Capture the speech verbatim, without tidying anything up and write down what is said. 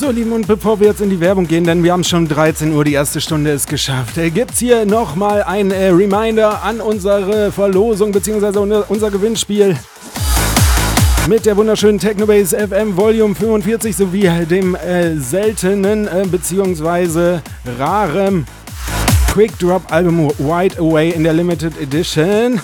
So, Lieben, und bevor wir jetzt in die Werbung gehen, denn wir haben schon dreizehn Uhr, die erste Stunde ist geschafft, äh, gibt's hier nochmal ein äh, Reminder an unsere Verlosung bzw. unser, unser Gewinnspiel mit der wunderschönen Technobase F M Volume fünfundvierzig sowie dem äh, seltenen äh, bzw. raren Quick Drop Album Wide Away in der Limited Edition.